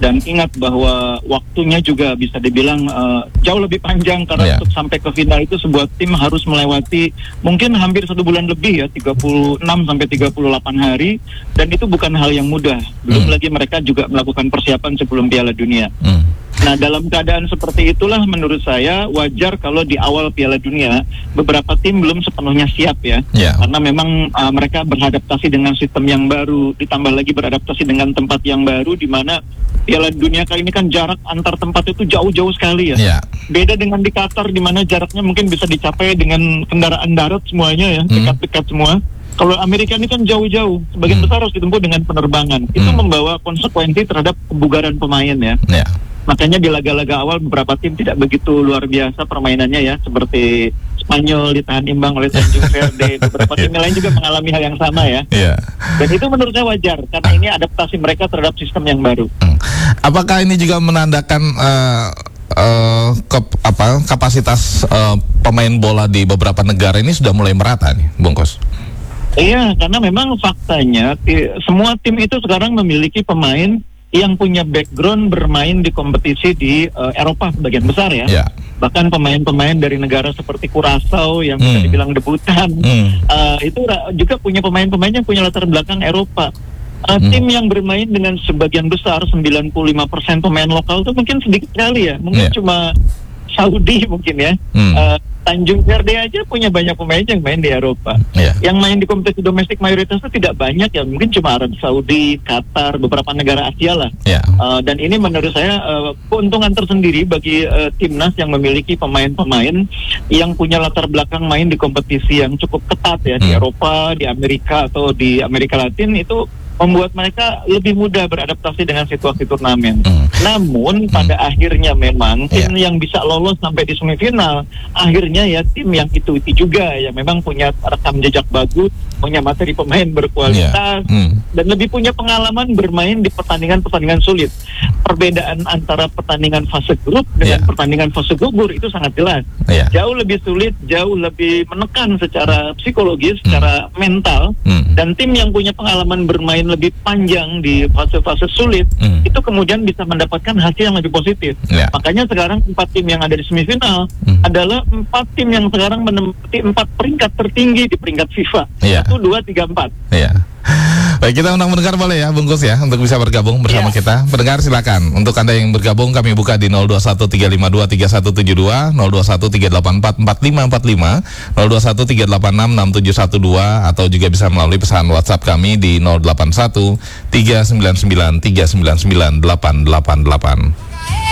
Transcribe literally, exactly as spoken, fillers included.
dan ingat bahwa waktunya juga bisa dibilang uh, jauh lebih panjang karena yeah. untuk sampai ke final itu sebuah tim harus melewati mungkin hampir satu bulan lebih ya, tiga puluh enam sampai tiga puluh delapan hari, dan itu bukan hal yang mudah. Belum mm. lagi mereka juga melakukan persiapan sebelum Piala Dunia. Mm. Nah, dalam keadaan seperti itulah menurut saya wajar kalau di awal Piala Dunia beberapa tim belum sepenuhnya siap ya, yeah. karena memang uh, mereka beradaptasi dengan sistem yang baru, ditambah lagi beradaptasi dengan tempat yang baru, di mana Piala Dunia kali ini kan jarak antar tempat itu jauh-jauh sekali ya. Yeah. Beda dengan di Qatar di mana jaraknya mungkin bisa dicapai dengan kendaraan darat semuanya ya, mm. dekat-dekat semua. Kalau Amerika ini kan jauh-jauh, sebagian mm. besar harus ditempuh dengan penerbangan. Mm. Itu membawa konsekuensi terhadap kebugaran pemain ya. Yeah. Makanya di laga-laga awal beberapa tim tidak begitu luar biasa permainannya ya, seperti Spanyol ditahan imbang oleh Tanjung Verde, beberapa tim lain juga mengalami hal yang sama ya. Yeah. Dan itu menurut saya wajar karena ini adaptasi mereka terhadap sistem yang baru. Hmm. Apakah ini juga menandakan uh, uh, ke, apa, kapasitas uh, pemain bola di beberapa negara ini sudah mulai merata nih, Bungkus? Iya, karena memang faktanya t- semua tim itu sekarang memiliki pemain yang punya background bermain di kompetisi di uh, Eropa sebagian besar ya. Yeah. Bahkan pemain-pemain dari negara seperti Curaçao yang mm. bisa dibilang debutan, mm. uh, itu ra- juga punya pemain-pemain yang punya latar belakang Eropa. Uh, mm. Tim yang bermain dengan sebagian besar sembilan puluh lima persen pemain lokal itu mungkin sedikit sekali ya. Mungkin yeah. cuma Saudi mungkin ya. Mm. Uh, Tanjung Verde aja punya banyak pemain yang main di Eropa. Yeah. Yang main di kompetisi domestik mayoritas itu tidak banyak ya, mungkin cuma Arab Saudi, Qatar, beberapa negara Asia lah. Yeah. Uh, dan ini menurut saya uh, keuntungan tersendiri bagi uh, timnas yang memiliki pemain-pemain yang punya latar belakang main di kompetisi yang cukup ketat ya, mm. di Eropa, di Amerika atau di Amerika Latin, itu membuat mereka lebih mudah beradaptasi dengan situasi turnamen. Mm. Namun pada mm. akhirnya memang tim yeah. yang bisa lolos sampai di semifinal akhirnya ya tim yang itu-itu juga ya, memang punya rekam jejak bagus, punya materi pemain berkualitas, yeah. mm. dan lebih punya pengalaman bermain di pertandingan-pertandingan sulit. Perbedaan antara pertandingan fase grup dengan yeah. pertandingan fase gugur itu sangat jelas. Yeah. Jauh lebih sulit, jauh lebih menekan secara psikologis, mm. secara mental, mm. dan tim yang punya pengalaman bermain lebih panjang di fase-fase sulit, mm. itu kemudian bisa mendapatkan hasil yang lebih positif. Yeah. Makanya sekarang empat tim yang ada di semifinal mm. adalah empat tim yang sekarang menempati empat peringkat tertinggi di peringkat FIFA. Yeah. Satu, dua, tiga, empat. Yeah. Baik, kita undang pendengar boleh ya, Bungkus ya, untuk bisa bergabung bersama yeah. kita. Pendengar silakan. Untuk Anda yang bergabung, kami buka di nol dua satu tiga lima dua tiga satu tujuh dua, nol dua satu tiga delapan empat empat lima empat lima, nol dua satu tiga delapan enam enam tujuh satu dua, atau juga bisa melalui pesan WhatsApp kami di nol delapan satu tiga sembilan sembilan tiga sembilan sembilan delapan delapan delapan.